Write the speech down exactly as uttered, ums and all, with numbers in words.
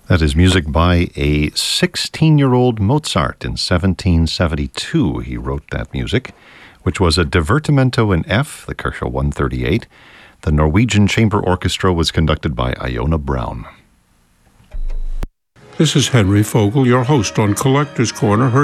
That is music by a sixteen-year-old Mozart. In seventeen seventy-two, he wrote that music, which was a Divertimento in F, the Kershaw one thirty-eight. The Norwegian Chamber Orchestra was conducted by Iona Brown. This is Henry Fogel, your host on Collector's Corner.